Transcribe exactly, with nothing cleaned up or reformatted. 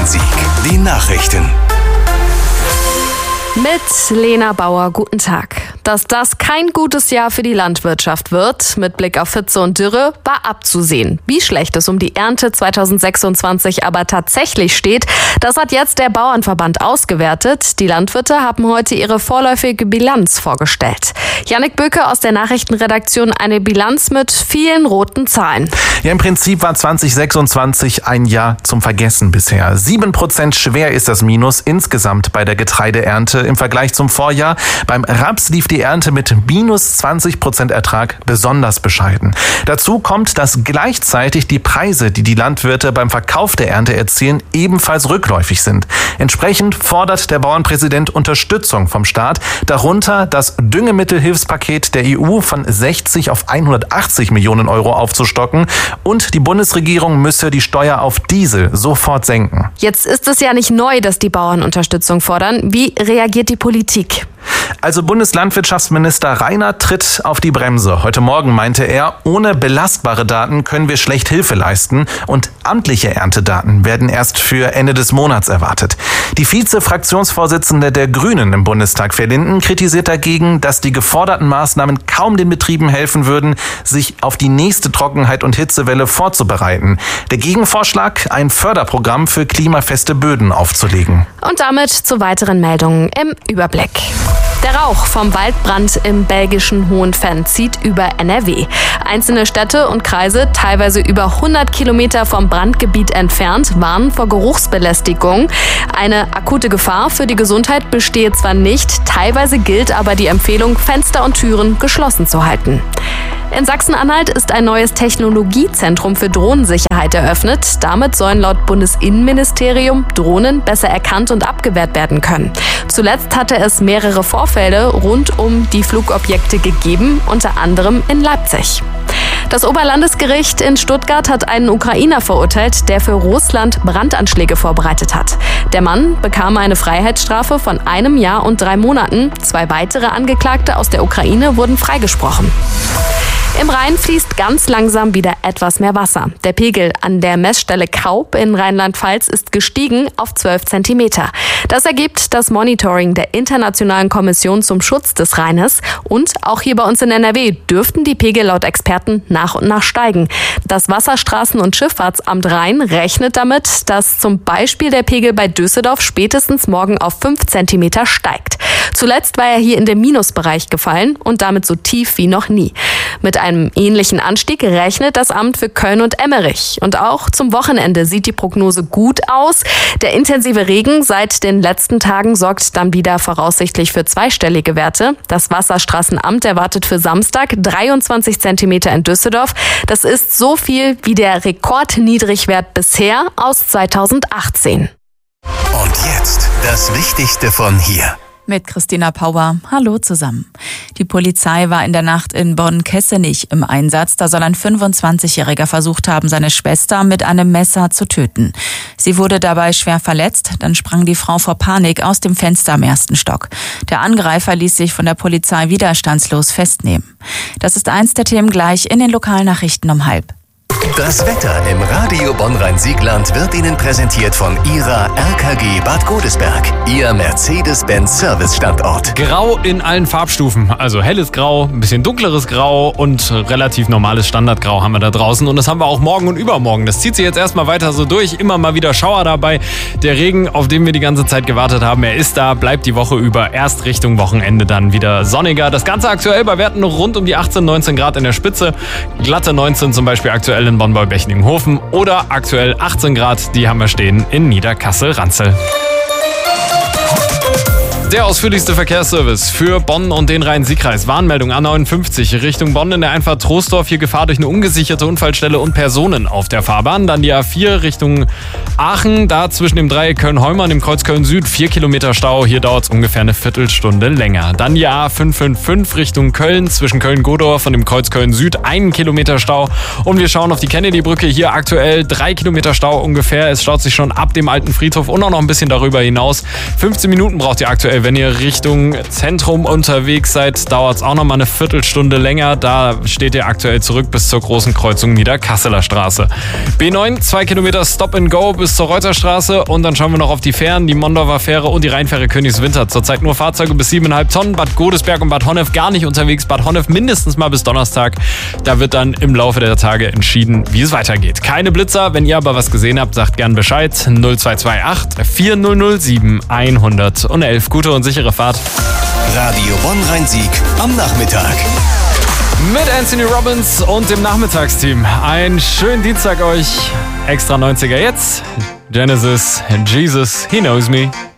Bonn-Rhein-Sieg. Die Nachrichten. Mit Lena Bauer, guten Tag. Dass das kein gutes Jahr für die Landwirtschaft wird, mit Blick auf Hitze und Dürre, war abzusehen. Wie schlecht es um die Ernte zweitausendsechsundzwanzig aber tatsächlich steht, das hat jetzt der Bauernverband ausgewertet. Die Landwirte haben heute ihre vorläufige Bilanz vorgestellt. Jannik Böke aus der Nachrichtenredaktion, eine Bilanz mit vielen roten Zahlen. Ja, im Prinzip war zweitausendsechsundzwanzig ein Jahr zum Vergessen bisher. Sieben Prozent schwer ist das Minus insgesamt bei der Getreideernte im Vergleich zum Vorjahr. Beim Raps lief die Ernte mit minus zwanzig Prozent Ertrag besonders bescheiden. Dazu kommt, dass gleichzeitig die Preise, die die Landwirte beim Verkauf der Ernte erzielen, ebenfalls rückläufig sind. Entsprechend fordert der Bauernpräsident Unterstützung vom Staat, darunter das Düngemittelhilfspaket der E U von sechzig auf hundertachtzig Millionen Euro aufzustocken und die Bundesregierung müsse die Steuer auf Diesel sofort senken. Jetzt ist es ja nicht neu, dass die Bauern Unterstützung fordern. Wie reagiert die Politik? Also Bundeslandwirtschaftsminister Reiner tritt auf die Bremse. Heute Morgen meinte er, ohne belastbare Daten können wir schlecht Hilfe leisten und amtliche Erntedaten werden erst für Ende des Monats erwartet. Die Vize-Fraktionsvorsitzende der Grünen im Bundestag, Verlinden, kritisiert dagegen, dass die geforderten Maßnahmen kaum den Betrieben helfen würden, sich auf die nächste Trockenheit und Hitzewelle vorzubereiten. Der Gegenvorschlag, ein Förderprogramm für klimafeste Böden aufzulegen. Und damit zu weiteren Meldungen im Überblick. Der Rauch vom Waldbrand im belgischen Hohenfenn zieht über N R W. Einzelne Städte und Kreise, teilweise über hundert Kilometer vom Brandgebiet entfernt, warnen vor Geruchsbelästigung. Eine akute Gefahr für die Gesundheit bestehe zwar nicht, teilweise gilt aber die Empfehlung, Fenster und Türen geschlossen zu halten. In Sachsen-Anhalt ist ein neues Technologiezentrum für Drohnensicherheit eröffnet. Damit sollen laut Bundesinnenministerium Drohnen besser erkannt und abgewehrt werden können. Zuletzt hatte es mehrere Vorfälle rund um die Flugobjekte gegeben, unter anderem in Leipzig. Das Oberlandesgericht in Stuttgart hat einen Ukrainer verurteilt, der für Russland Brandanschläge vorbereitet hat. Der Mann bekam eine Freiheitsstrafe von einem Jahr und drei Monaten. Zwei weitere Angeklagte aus der Ukraine wurden freigesprochen. Im Rhein fließt ganz langsam wieder etwas mehr Wasser. Der Pegel an der Messstelle Kaub in Rheinland-Pfalz ist gestiegen auf zwölf Zentimeter. Das ergibt das Monitoring der Internationalen Kommission zum Schutz des Rheines. Und auch hier bei uns in N R W dürften die Pegel laut Experten nach und nach steigen. Das Wasserstraßen- und Schifffahrtsamt Rhein rechnet damit, dass zum Beispiel der Pegel bei Düsseldorf spätestens morgen auf fünf Zentimeter steigt. Zuletzt war er hier in den Minusbereich gefallen und damit so tief wie noch nie. Mit einem ähnlichen Anstieg rechnet das Amt für Köln und Emmerich. Und auch zum Wochenende sieht die Prognose gut aus. Der intensive Regen seit den letzten Tagen sorgt dann wieder voraussichtlich für zweistellige Werte. Das Wasserstraßenamt erwartet für Samstag dreiundzwanzig Zentimeter in Düsseldorf. Das ist so viel wie der Rekordniedrigwert bisher aus zweitausendachtzehn. Und jetzt das Wichtigste von hier. Mit Christina Pauer. Hallo zusammen. Die Polizei war in der Nacht in Bonn-Kessenich im Einsatz. Da soll ein fünfundzwanzigjähriger versucht haben, seine Schwester mit einem Messer zu töten. Sie wurde dabei schwer verletzt. Dann sprang die Frau vor Panik aus dem Fenster im ersten Stock. Der Angreifer ließ sich von der Polizei widerstandslos festnehmen. Das ist eins der Themen gleich in den Lokalnachrichten um halb. Das Wetter im Radio Bonn-Rhein-Siegland wird Ihnen präsentiert von Ihrer R K G Bad Godesberg, Ihr Mercedes-Benz-Service-Standort. Grau in allen Farbstufen, also helles Grau, ein bisschen dunkleres Grau und relativ normales Standardgrau haben wir da draußen. Und das haben wir auch morgen und übermorgen. Das zieht sich jetzt erstmal weiter so durch, immer mal wieder Schauer dabei. Der Regen, auf den wir die ganze Zeit gewartet haben, er ist da, bleibt die Woche über, erst Richtung Wochenende dann wieder sonniger. Das Ganze aktuell bei Werten noch rund um die achtzehn, neunzehn Grad in der Spitze, glatte neunzehn zum Beispiel aktuell in Bonn-Bechningen-Hofen oder aktuell achtzehn Grad, die haben wir stehen in Niederkassel-Ranzel. Der ausführlichste Verkehrsservice für Bonn und den Rhein-Sieg-Kreis. Warnmeldung A neunundfünfzig Richtung Bonn in der Einfahrt Troisdorf. Hier Gefahr durch eine ungesicherte Unfallstelle und Personen auf der Fahrbahn. Dann die A vier Richtung Aachen. Da zwischen dem Dreieck Köln-Heumer und dem Kreuz Köln-Süd. Vier Kilometer Stau. Hier dauert es ungefähr eine Viertelstunde länger. Dann die A fünf fünf fünf Richtung Köln. Zwischen Köln-Godorf und dem Kreuz Köln-Süd. Einen Kilometer Stau. Und wir schauen auf die Kennedy-Brücke. Hier aktuell drei Kilometer Stau ungefähr. Es staut sich schon ab dem alten Friedhof und auch noch ein bisschen darüber hinaus. fünfzehn Minuten braucht ihr aktuell aktuell, wenn ihr Richtung Zentrum unterwegs seid, dauert es auch noch mal eine Viertelstunde länger. Da steht ihr aktuell zurück bis zur großen Kreuzung Niederkasseler Straße. B neun, zwei Kilometer Stop and Go bis zur Reuterstraße. Und dann schauen wir noch auf die Fähren, die Mondorfer Fähre und die Rheinfähre Königswinter. Zurzeit nur Fahrzeuge bis sieben Komma fünf Tonnen. Bad Godesberg und Bad Honnef gar nicht unterwegs. Bad Honnef mindestens mal bis Donnerstag. Da wird dann im Laufe der Tage entschieden, wie es weitergeht. Keine Blitzer. Wenn ihr aber was gesehen habt, sagt gern Bescheid. null zwei zwei acht, vier null null sieben, hundertelf. Gute und sichere Fahrt. Radio Bonn-Rhein-Sieg am Nachmittag. Mit Anthony Robbins und dem Nachmittagsteam. Einen schönen Dienstag euch. Extra neunziger jetzt. Genesis, Jesus, He Knows Me.